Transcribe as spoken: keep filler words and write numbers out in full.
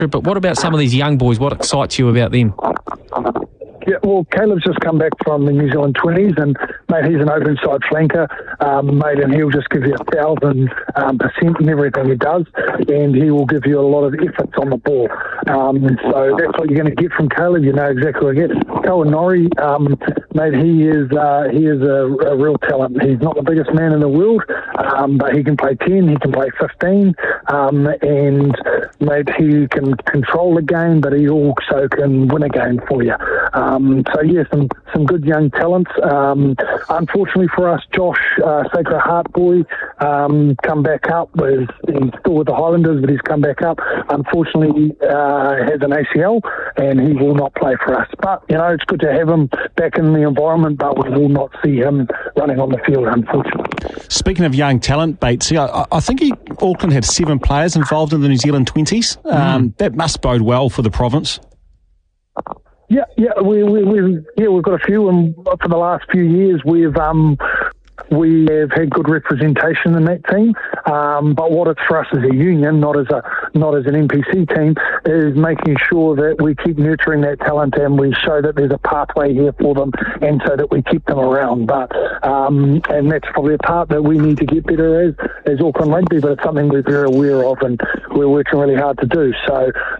But what about some of these young boys? What excites you about them? Yeah, well, Caleb's just come back from the New Zealand twenties, and mate, he's an open side flanker, um, mate, and he'll just give you a thousand um, percent in everything he does, and he will give you a lot of efforts on the ball. Um, so that's what you're going to get from Caleb. You know exactly what you get. Cohen Norrie, um, mate, he is uh, he is a, a real talent. He's not the biggest man in the world, um, but he can play ten, he can play fifteen, um, and mate, he can control the game, but he also can win a game for you. Um, so yeah, some, some good young talents. Um, unfortunately for us, Josh, uh, Sacred Heart boy, um, come back up. With, he's still with the Highlanders, but he's come back up. Unfortunately, uh, has an A C L, and he will not play for us. But you know, it's good to have him back in the environment, but we will not see him running on the field, unfortunately. Speaking of young talent, Batesy, I, I think he, Auckland had seven players involved in the New Zealand twenties. Um, mm. That must bode well for the province. Yeah, yeah, we, we, we, yeah, we've got a few, and for the last few years, we've um, we have had good representation in that team. Um, but what it's for us as a union, not as a not as an N P C team, is making sure that we keep nurturing that talent and we show that there's a pathway here for them, and so that we keep them around. But um, and that's probably a part that we need to get better as as Auckland Rugby, but it's something we're very aware of and we're working really hard to do. So.